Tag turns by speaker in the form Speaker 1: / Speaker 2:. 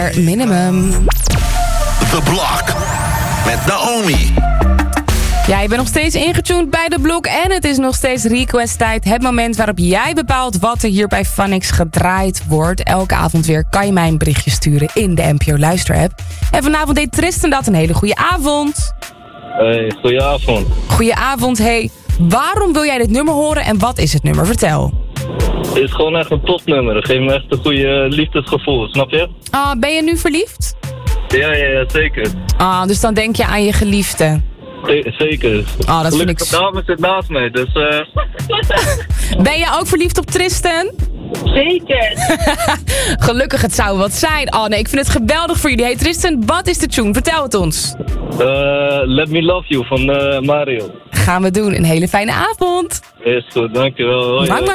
Speaker 1: Minimum.
Speaker 2: The Block met Naomi.
Speaker 1: Ja, je bent nog steeds ingetuned bij The Block en het is nog steeds request tijd. Het moment waarop jij bepaalt wat er hier bij Phonix gedraaid wordt. Elke avond weer kan je mij een berichtje sturen in de NPO Luisterapp. En vanavond deed Tristan dat. Een hele goede avond.
Speaker 3: Hey, goedenavond.
Speaker 1: Goedenavond, hey. Waarom wil jij dit nummer horen en wat is het nummer? Vertel.
Speaker 3: Het is gewoon echt een topnummer. Dat geeft me echt een goede liefdesgevoel, snap je?
Speaker 1: Ben je nu verliefd?
Speaker 3: Ja, zeker.
Speaker 1: Dus dan denk je aan je geliefde.
Speaker 3: Zeker.
Speaker 1: Dat vind ik...
Speaker 3: De dame zit naast mij, dus...
Speaker 1: Ben je ook verliefd op Tristan?
Speaker 4: Zeker.
Speaker 1: Gelukkig, het zou wat zijn. Nee, ik vind het geweldig voor jullie. Hey Tristan, wat is de tune? Vertel het ons.
Speaker 3: Let Me Love You van Mario.
Speaker 1: Gaan we doen. Een hele fijne avond.
Speaker 3: Is goed, dankjewel. Hoi.